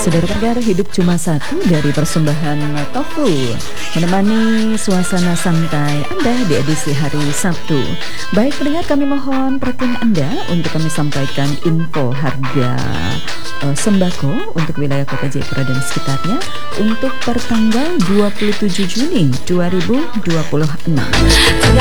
Saudara pendengar, hidup cuma satu dari persembahan Tofu menemani suasana santai Anda di edisi hari Sabtu. Baik pendengar, kami mohon perhatian Anda untuk kami sampaikan info harga sembako untuk wilayah Kota Jayapura dan sekitarnya untuk pertanggal 27 Juni 2026.